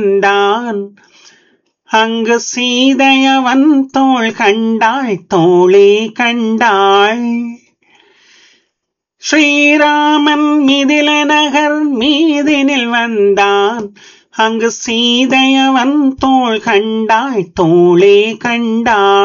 வந்தான் அங்கு சீதையவன் தோள் கண்டாள் தோளே கண்டாள். ஸ்ரீராமன் மிதில நகர் மீதினில் வந்தான் அங்கு சீதையவன் தோள் கண்டாள் தோளே கண்டாள்.